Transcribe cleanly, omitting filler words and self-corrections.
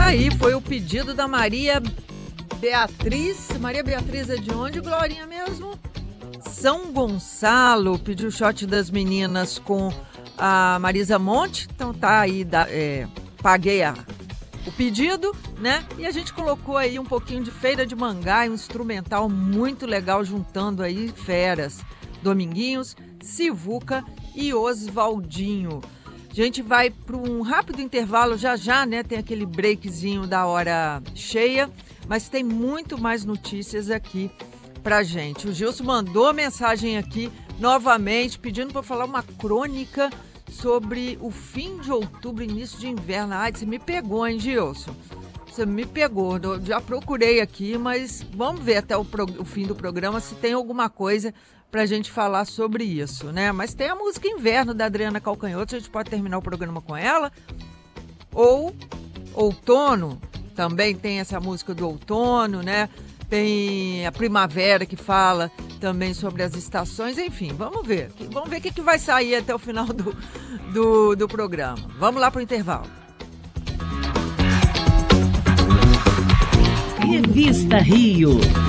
aí, foi o pedido da Maria Beatriz. Maria Beatriz é de onde, Glorinha mesmo? São Gonçalo. Pediu o shot das meninas com a Marisa Monte. Então tá aí, paguei o pedido, né? E a gente colocou aí um pouquinho de Feira de Mangá, um instrumental muito legal, juntando aí feras. Dominguinhos, Sivuca e Oswaldinho. A gente vai para um rápido intervalo já, né? Tem aquele breakzinho da hora cheia, mas tem muito mais notícias aqui pra gente. O Gilson mandou mensagem aqui novamente, pedindo para falar uma crônica sobre o fim de outubro, início de inverno. Ai, você me pegou, hein, Gilson? Você me pegou. Eu já procurei aqui, mas vamos ver até o fim do programa se tem alguma coisa pra gente falar sobre isso, né? Mas tem a música Inverno da Adriana Calcanhoto, a gente pode terminar o programa com ela. Ou Outono, também tem essa música do outono, né? Tem a Primavera que fala também sobre as estações, enfim, vamos ver. Vamos ver o que vai sair até o final do programa. Vamos lá pro intervalo. Revista Rio.